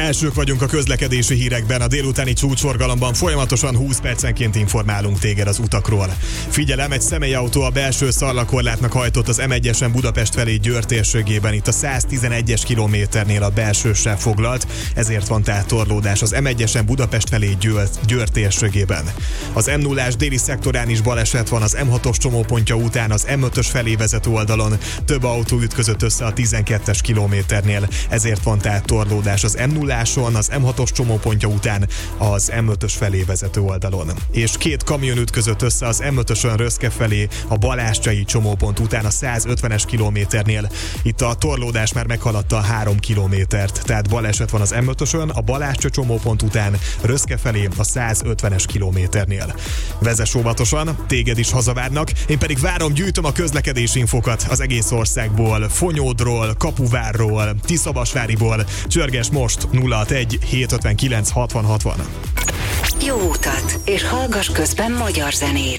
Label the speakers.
Speaker 1: Elsők vagyunk a közlekedési hírekben. A délutáni csúcsforgalomban folyamatosan 20 percenként informálunk téged az utakról. Figyelem, egy személyautó a belső szarlakorlátnak hajtott az M1-esen Budapest felé Győr térségében. Itt a 111-es kilométernél a belső sáv foglalt, ezért van tehát torlódás az M1-esen Budapest felé Győr térségében. Az M0-ás déli szektorán is baleset van az M6-os csomópontja után az M5-ös felé vezető oldalon. Több autó ütközött össze a 12-es kilométernél, ezért van tehát torlódás az M0-áson, az M6-os csomópontja után az M5-ös felé vezető oldalon. És két kamion ütközött össze az M5-ösön Röszke felé a Balázscsai csomópont után a 150-es kilométernél. Itt a torlódás már meghaladta a 3 kilométert, tehát baleset van az M5-ösön, a Balázscsa csomópont után Röszke felé a 150-es kilométernél. Vezess óvatosan, téged is hazavárnak, én pedig várom, gyűjtöm a közlekedési infokat az egész országból, Fonyódról, Kapuvárról, Tiszavasváriból. Csörges most 061 759 60 60.
Speaker 2: Jó utat, és hallgass közben magyar zenét.